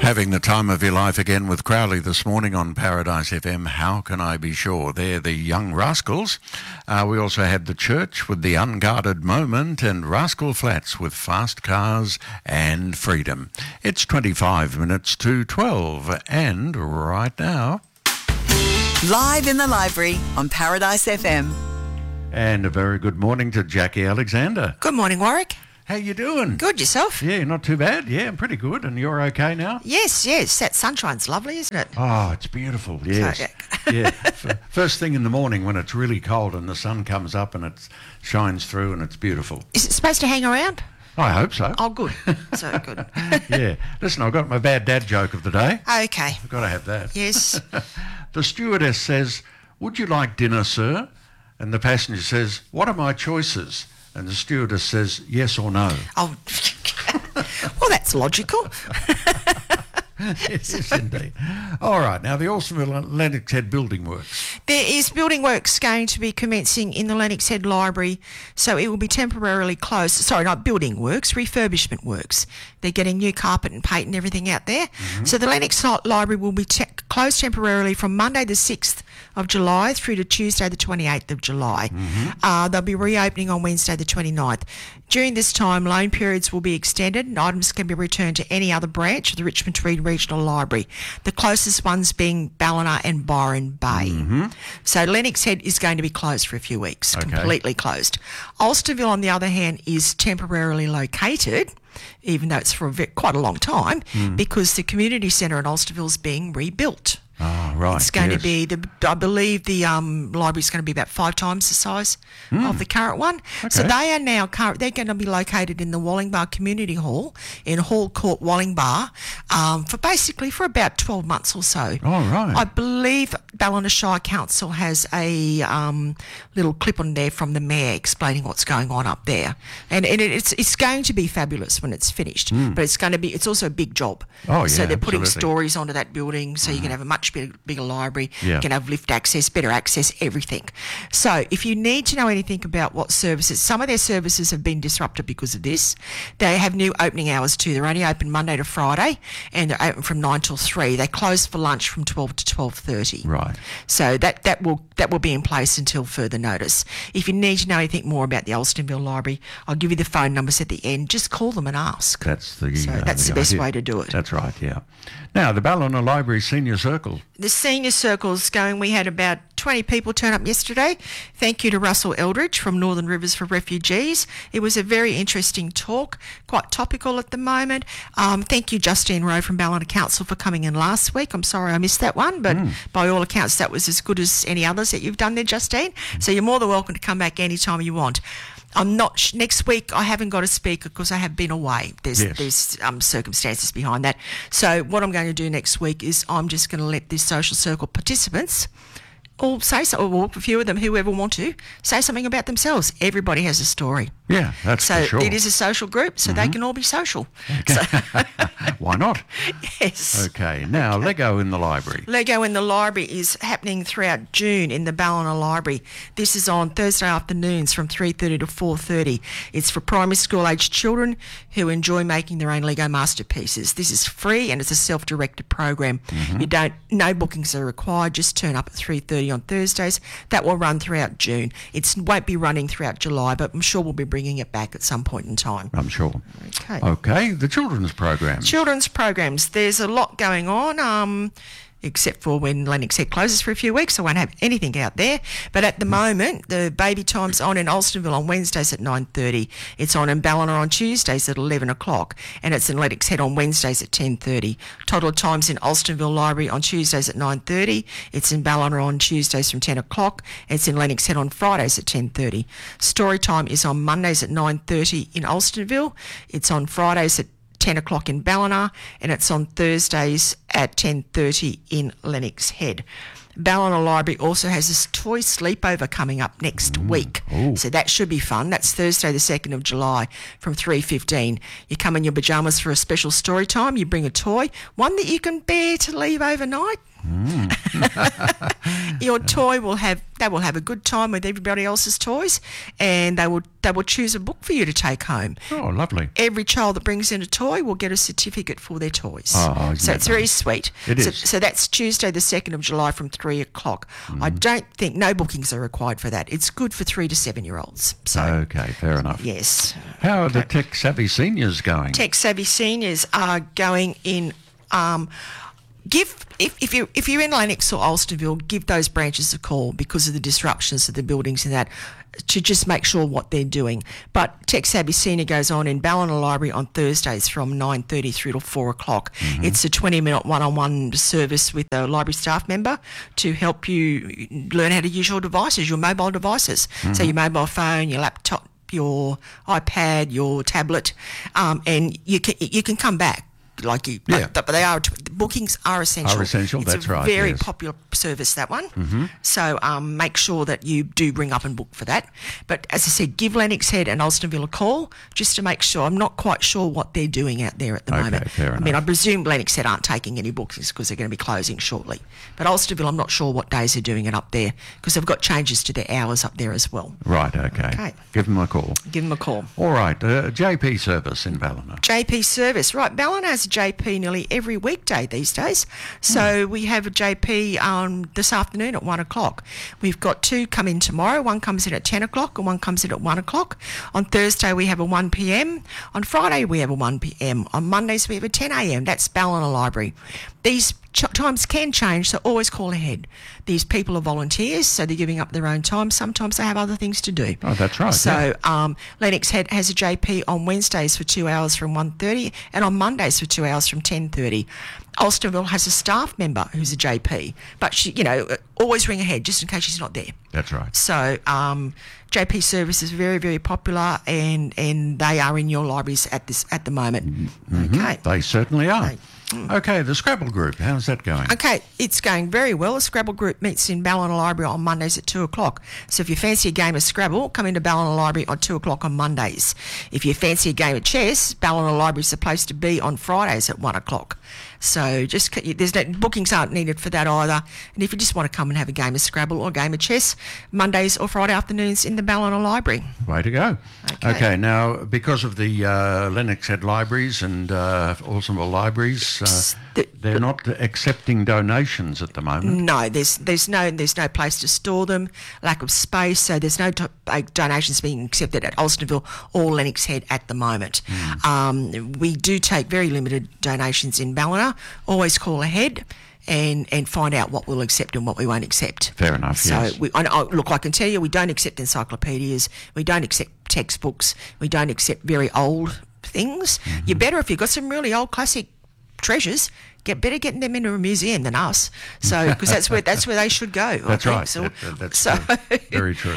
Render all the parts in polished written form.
Having the time of your life again with Crowley this morning on Paradise FM. How can I be sure? They're the Young Rascals. We also had The Church with The Unguarded Moment and Rascal Flats with Fast Cars and Freedom. It's 25 minutes to 12 and right now... Live in the library on Paradise FM. And a very good morning to Jackie Alexander. Good morning, Warwick. How you doing? Good, yourself? Yeah, not too bad. Yeah, I'm pretty good. And you're okay now? Yes. That sunshine's lovely, isn't it? Oh, it's beautiful, yes. So, yeah. First thing in the morning when it's really cold and the sun comes up and it shines through and it's beautiful. Is it supposed to hang around? I hope so. Oh, good. So good. Yeah. Listen, I've got my bad dad joke of the day. Okay. I've got to have that. Yes. The stewardess says, "Would you like dinner, sir?" And the passenger says, "What are my choices?" And the stewardess says, "Yes or no." Oh, well, that's logical. Yes, indeed. All right, now the Alstonville Lennox Head Building Works. There is building works going to be commencing in the Lennox Head Library, so it will be temporarily closed. Sorry, not building works, refurbishment works. They're getting new carpet and paint and everything out there. Mm-hmm. So the Lennox Library will be closed temporarily from Monday the 6th of July through to Tuesday the 28th of July. Mm-hmm. They'll be reopening on Wednesday the 29th. During this time, loan periods will be extended and items can be returned to any other branch of the Richmond Tweed Regional Library, the closest ones being Ballina and Byron Bay. Mm-hmm. So Lennox Head is going to be closed for a few weeks, completely closed. Alstonville, on the other hand, is temporarily located, even though it's for quite a long time, because the community centre in Alstonville is being rebuilt. Oh, right. It's going to be, I believe the library's going to be about 5 times the size of the current one. Okay. So they are now, they're going to be located in the Wallingbar Community Hall in Hall Court, Wallingbar, for about 12 months or so. Oh, right. I believe Ballina Shire Council has a little clip on there from the Mayor explaining what's going on up there. And it's going to be fabulous when it's finished, but it's also a big job. Oh, yeah, so they're putting absolutely. stories onto that building, so you can have a much bigger library. Yeah. You can have lift access, better access, everything. So if you need to know anything about what services, some of their services have been disrupted because of this. They have new opening hours too. They're only open Monday to Friday and they're open from 9 till 3. They close for lunch from 12 to 12:30. Right. So that will be in place until further notice. If you need to know anything more about the Alstonville Library, I'll give you the phone numbers at the end. Just call them and ask. That's the best way to do it. That's right, yeah. Now, the Ballina Library Senior Circle. The senior circle's going. We had about 20 people turn up yesterday. Thank you to Russell Eldridge from Northern Rivers for Refugees. It was a very interesting talk, quite topical at the moment. Thank you, Justine Rowe from Ballina Council, for coming in last week. I'm sorry I missed that one, but by all accounts that was as good as any others that you've done there, Justine. So you're more than welcome to come back anytime you want. I'm not next week. I haven't got a speaker because I have been away. There's circumstances behind that. So what I'm going to do next week is I'm just going to let this social circle participants all say so, or a few of them, whoever want to, say something about themselves. Everybody has a story. Yeah, that's for sure. So it is a social group, so they can all be social. Okay. So why not? Yes. Okay, now Lego in the library. Lego in the library is happening throughout June in the Ballina Library. This is on Thursday afternoons from 3:30 to 4:30. It's for primary school aged children who enjoy making their own Lego masterpieces. This is free and it's a self-directed program. No bookings are required. Just turn up at 3:30 on Thursdays. That will run throughout June. It won't be running throughout July, but I'm sure we'll be bringing it back at some point in time. I'm sure. Okay, the children's programs. Children's programs. There's a lot going on. Except for when Lennox Head closes for a few weeks, I won't have anything out there. But at the moment, the Baby Time's on in Alstonville on Wednesdays at 9:30. It's on in Ballina on Tuesdays at 11 o'clock. And it's in Lennox Head on Wednesdays at 10:30. Toddler Time's in Alstonville Library on Tuesdays at 9:30. It's in Ballina on Tuesdays from 10 o'clock. It's in Lennox Head on Fridays at 10:30. Story Time is on Mondays at 9:30 in Alstonville. It's on Fridays at 10 o'clock in Ballina, and it's on Thursdays at 10:30 in Lennox Head. Ballina Library also has this toy sleepover coming up next week. Ooh. So that should be fun. That's Thursday the 2nd of July from 3:15. You come in your pyjamas for a special story time. You bring a toy, one that you can bear to leave overnight. Your toy will have a good time with everybody else's toys, and they will choose a book for you to take home. Oh, lovely. Every child that brings in a toy will get a certificate for their toys. Oh, so it's very sweet. It is. So that's Tuesday the 2nd of July from 3 o'clock. I don't think no bookings are required for that. It's good for 3 to 7-year-olds. So Okay, fair enough. yes. How are the Tech Savvy Seniors going? Tech Savvy Seniors are going in. If you're in Lennox or Alstonville, give those branches a call because of the disruptions of the buildings and that, to just make sure what they're doing. But Tech Savvy Senior goes on in Ballina Library on Thursdays from 9:30 through to 4 o'clock. It's a 20-minute one-on-one service with a library staff member to help you learn how to use your devices, your mobile devices. So your mobile phone, your laptop, your iPad, your tablet, and you can come back. But bookings are essential. Are essential, it's that's a right, very yes. popular service, that one. So make sure that you do ring up and book for that. But as I said, give Lennox Head and Alstonville a call just to make sure. I'm not quite sure what they're doing out there at the moment. Fair I mean, I enough. presume Lennox Head aren't taking any bookings because they're going to be closing shortly. But Alstonville, I'm not sure what days they're doing it up there because they've got changes to their hours up there as well. Right, okay. Give them a call. Give them a call. All right, JP service in Ballina. JP service, right? Ballina has a JP nearly every weekday these days. So we have a JP this afternoon at 1 o'clock. We've got 2 come in tomorrow. One comes in at 10 o'clock and one comes in at 1 o'clock. On Thursday we have a 1 p.m. On Friday we have a 1 p.m. On Mondays we have a 10 a.m. That's Ballina Library. These times can change, so always call ahead. These people are volunteers, so they're giving up their own time. Sometimes they have other things to do. Oh, that's right. So Lennox has a JP on Wednesdays for 2 hours from 1:30 and on Mondays for 2 hours from 10:30. Alstonville has a staff member who's a JP, but she, always ring ahead just in case she's not there. That's right. So JP service is very, very popular, and they are in your libraries at the moment. Okay. They certainly are. Okay, the Scrabble group, how's that going? Okay, it's going very well. The Scrabble group meets in Ballina Library on Mondays at 2 o'clock. So if you fancy a game of Scrabble, come into Ballina Library on 2 o'clock on Mondays. If you fancy a game of chess, Ballina Library is supposed to be on Fridays at 1 o'clock. So bookings aren't needed for that either. And if you just want to come and have a game of Scrabble or a game of chess, Mondays or Friday afternoons in the Ballina Library. Way to go. Okay, now, because of the Lennox Head libraries and Alstonville libraries, they're not accepting donations at the moment. No, there's no place to store them, lack of space, so there's no donations being accepted at Alstonville or Lennox Head at the moment. We do take very limited donations in Ballina. Always call ahead and find out what we'll accept and what we won't accept. Fair enough, So, yes. I can tell you we don't accept encyclopedias, we don't accept textbooks, we don't accept very old things. You're better if you've got some really old classic treasures. Better getting them into a museum than us. So because that's where they should go. That's right. So, That's true. Very true.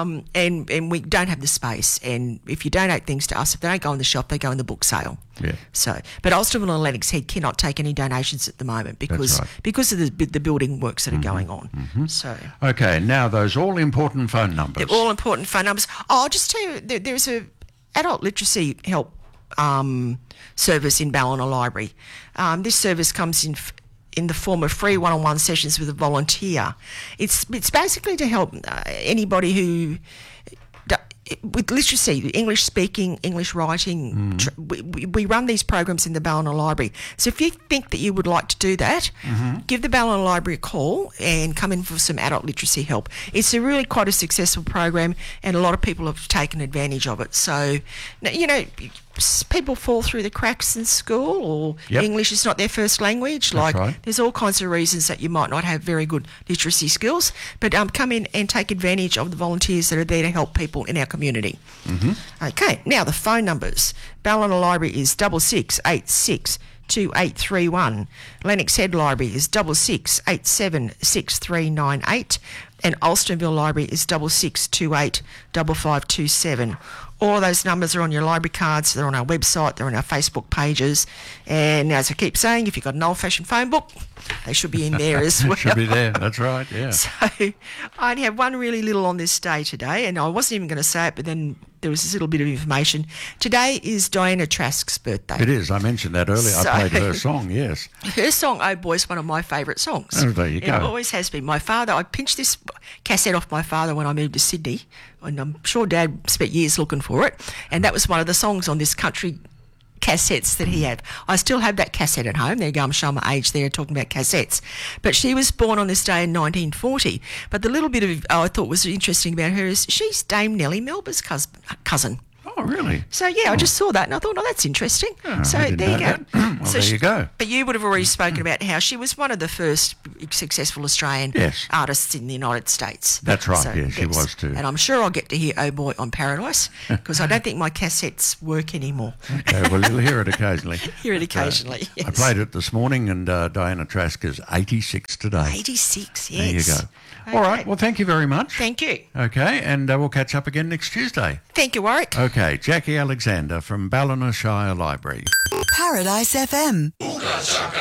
And we don't have the space. And if you donate things to us, if they don't go on the shelf, they go in the book sale. Yeah. So, but Alstonville and Lennox Head cannot take any donations at the moment because right. because of the building works that are going on. So. Okay, now those all-important phone numbers. They're all important phone numbers. I'll just tell you, there's a adult literacy help service in Ballina Library. This service comes in the form of free one-on-one sessions with a volunteer. It's basically to help anybody who with literacy, English speaking, English writing. We run these programs in the Ballina Library. So if you think that you would like to do that, give the Ballina Library a call and come in for some adult literacy help. It's really quite a successful program and a lot of people have taken advantage of it. So, people fall through the cracks in school or English is not their first language. That's right. There's all kinds of reasons that you might not have very good literacy skills, but come in and take advantage of the volunteers that are there to help people in our community. Okay, now the phone numbers. Ballina Library is 6686 2831. Lennox Head Library is 6687 6398. And Alstonville Library is 6628 5527. All of those numbers are on your library cards. They're on our website. They're on our Facebook pages. And as I keep saying, if you've got an old-fashioned phone book, they should be in there as well. Should be there. That's right. Yeah. So I only have one really little on this day today, and I wasn't even going to say it, but then there was this little bit of information. Today is Diana Trask's birthday. It is. I mentioned that earlier. So- I played her song, yes. Her song, Oh Boy, is one of my favourite songs. Oh, there you go. It always has been. My father, I pinched this cassette off my father when I moved to Sydney, and I'm sure Dad spent years looking for it, and that was one of the songs on this country cassettes that he had. I still have that cassette at home. There you go, I'm showing my age there talking about cassettes. But she was born on this day in 1940. But the little bit of I thought was interesting about her is she's Dame Nellie Melba's cousin. Oh, really? So, yeah, I just saw that and I thought, oh, that's interesting. Oh, So, I didn't there you know go. that. Well, there you go. But you would have already spoken about how she was one of the first successful Australian Yes. artists in the United States. That's right, yes, she was too. And I'm sure I'll get to hear Oh Boy on Paradise because I don't think my cassettes work anymore. Okay, well, you'll hear it occasionally. Hear it occasionally, I yes. played it this morning, and Diana Trask is 86 today. 86, There you yes. go. All right, well, thank you very much. Thank you. Okay, and we'll catch up again next Tuesday. Thank you, Warwick. Okay, Jackie Alexander from Ballina Shire Library. Paradise FM.